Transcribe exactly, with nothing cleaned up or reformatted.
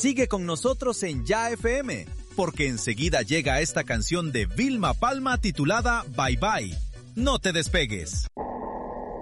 Sigue con nosotros en Ya F M, porque enseguida llega esta canción de Vilma Palma titulada Bye Bye. No te despegues.